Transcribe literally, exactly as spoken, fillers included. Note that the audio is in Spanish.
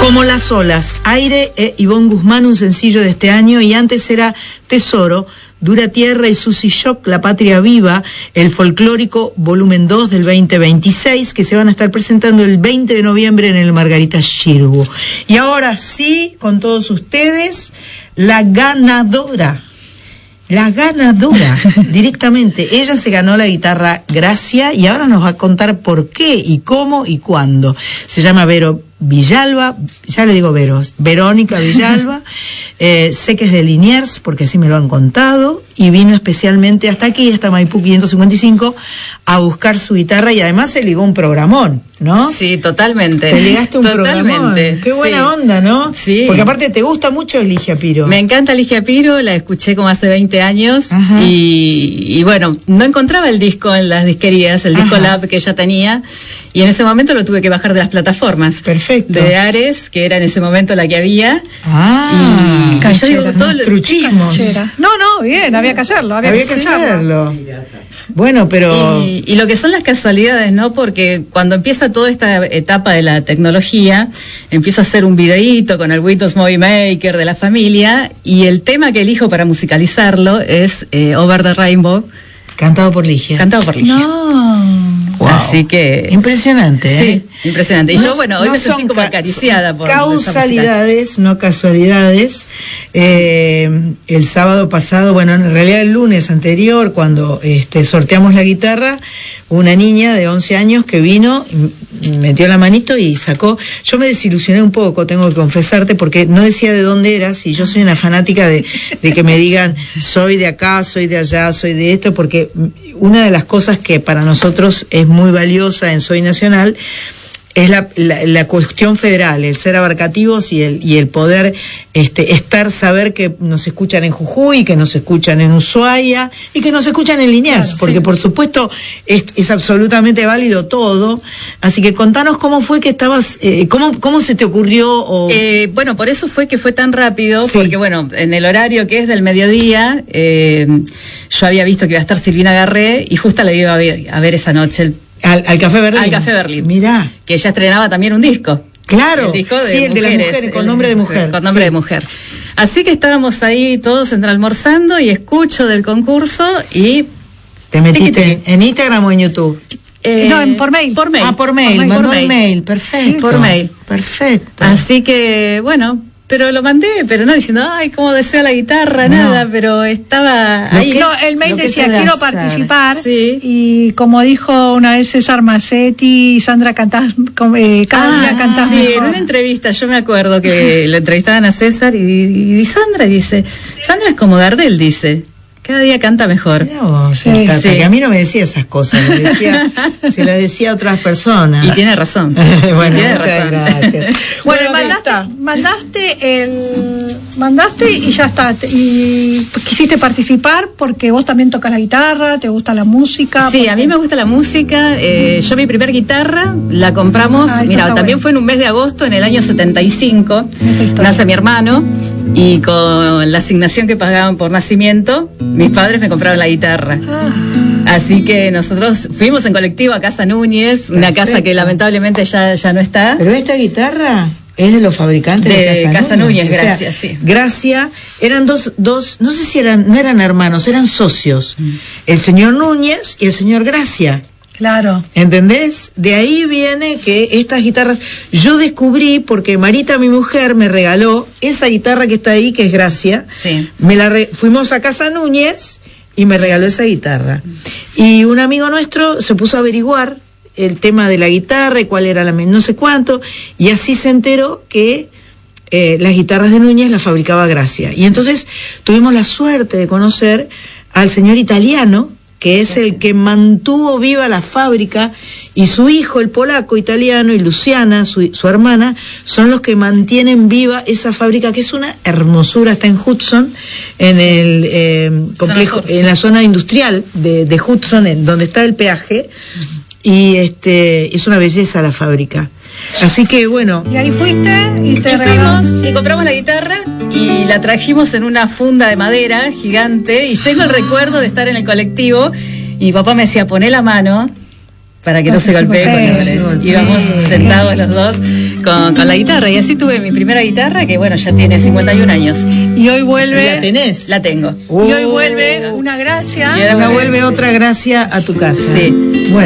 Como las olas, Aire e Ivonne Guzmán, un sencillo de este año, y antes era Tesoro, Dura Tierra y Susy Shock, La Patria Viva, el folclórico volumen dos del veinte veintiséis, que se van a estar presentando el veinte de noviembre en el Margarita Xirgu. Y ahora sí, con todos ustedes, la ganadora. La ganadora, directamente. Ella se ganó la guitarra Gracia y ahora nos va a contar por qué y cómo y cuándo. Se llama Vero Villalba, ya le digo Vero, Verónica Villalba, eh, sé que es de Liniers, porque así me lo han contado, y vino especialmente hasta aquí, hasta Maipú quinientos cincuenta y cinco, a buscar su guitarra, y además se ligó un programón, ¿no? Sí, totalmente. Te ligaste un totalmente, programón. Qué buena sí. onda, ¿no? Sí. Porque aparte te gusta mucho Ligia Piro. Me encanta Ligia Piro, la escuché como hace veinte años, y, y bueno, no encontraba el disco en las disquerías, el disco Lab que ella tenía, y en ese momento lo tuve que bajar de las plataformas. Perfecto. De Ares, que era en ese momento la que había. Ah, y, y yo digo, todo lo, truchismos. No, no, bien, había que hacerlo. Había, había que, que hacerlo. hacerlo. Bueno, pero... Y, y lo que son las casualidades, ¿no? Porque cuando empieza toda esta etapa de la tecnología, empiezo a hacer un videíto con el Windows Movie Maker de la familia, y el tema que elijo para musicalizarlo es eh, Over the Rainbow. Cantado por Ligia. Cantado por Ligia. No. Wow. Así que... Impresionante, ¿eh? Sí, impresionante. Y no, yo, bueno, hoy no me sentí como acariciada por causalidades, no casualidades. Eh, el sábado pasado, bueno, en realidad el lunes anterior, cuando este, sorteamos la guitarra, una niña de once años que vino, metió la manito y sacó. Yo me desilusioné un poco, tengo que confesarte, porque no decía de dónde eras, y yo soy una fanática de, de que me digan soy de acá, soy de allá, soy de esto, porque una de las cosas que para nosotros es muy valiosa en Soy Nacional es la, la, la cuestión federal, el ser abarcativos y el, y el poder este, estar, saber que nos escuchan en Jujuy, que nos escuchan en Ushuaia y que nos escuchan en Liniers, claro, porque sí. Por supuesto es, es absolutamente válido todo. Así que contanos cómo fue que estabas, eh, cómo, cómo se te ocurrió. O... Eh, bueno, por eso fue que fue tan rápido, sí. Porque bueno, en el horario que es del mediodía, eh, yo había visto que iba a estar Silvina Garré y justo la iba a ver, a ver esa noche. El, Al, al Café Berlín. Al Café Berlín. Mirá. Que ella estrenaba también un disco. Claro. El disco de sí, el mujeres, de las mujeres, con el, nombre de mujer. Con nombre sí. de mujer. Así que estábamos ahí todos entre almorzando y escucho del concurso y... ¿Te metiste en, en Instagram o en YouTube? Eh, no, en, por mail. Por mail. Ah, por mail. Por mandó mail. el mail. Perfecto. Sí, por mail. Perfecto. Así que, bueno... Pero lo mandé, pero no diciendo, ay, cómo desea la guitarra, no. Nada, pero estaba lo ahí. No, el mail decía, quiero hacer. participar, sí. Y como dijo una vez César Massetti, Sandra cantás, eh, cada ah, día cantás sí, mejor. En una entrevista, yo me acuerdo que lo entrevistaban a César y, y, y Sandra dice, Sandra es como Gardel, dice. Cada día canta mejor. Vos, sí, Tata, sí. Que a mí no me decía esas cosas, me decía, se las decía a otras personas. Y tiene razón. Bueno, tiene muchas razón. gracias. Bueno, bueno mandaste, mandaste el, mandaste y ya está. Y quisiste participar porque vos también tocas la guitarra, te gusta la música. Sí, porque... a mí me gusta la música. Eh, yo mi primer guitarra la compramos, ah, mira, también bueno. Fue en un mes de agosto, en el año setenta y cinco. Nace mi hermano. Y con la asignación que pagaban por nacimiento, mis padres me compraron la guitarra. Ah. Así que nosotros fuimos en colectivo a Casa Núñez, Perfecto. Una casa que lamentablemente ya, ya no está. Pero esta guitarra es de los fabricantes de, de Casa, Casa Núñez. Núñez, gracias, o sea, sí. Gracia, eran dos, dos, no sé si eran, no eran hermanos, eran socios. Mm. El señor Núñez y el señor Gracia. Claro. ¿Entendés? De ahí viene que estas guitarras, yo descubrí porque Marita, mi mujer, me regaló esa guitarra que está ahí, que es Gracia. Sí. Me la re, fuimos a Casa Núñez y me regaló esa guitarra. Y un amigo nuestro se puso a averiguar el tema de la guitarra y cuál era la no sé cuánto, y así se enteró que eh, las guitarras de Núñez las fabricaba Gracia. Y entonces tuvimos la suerte de conocer al señor italiano, que es el que mantuvo viva la fábrica, y su hijo, el polaco italiano, y Luciana, su, su hermana, son los que mantienen viva esa fábrica, que es una hermosura, está en Hudson, en sí. el eh, complejo, en la zona industrial de, de Hudson, en donde está el peaje, uh-huh. Y este es una belleza la fábrica. Así que bueno. Y ahí fuiste y te y fuimos y compramos la guitarra y la trajimos en una funda de madera gigante. Y yo tengo el recuerdo de estar en el colectivo y mi papá me decía, poné la mano para que no, no se golpee con la pared. Íbamos sentados los dos con, con la guitarra, y así tuve mi primera guitarra, que bueno, ya tiene cincuenta y un años. Y hoy vuelve... ¿La tenés? La tengo. Y hoy vuelve una gracia. Y ahora vuelve otra gracia a tu casa. Sí. Bueno.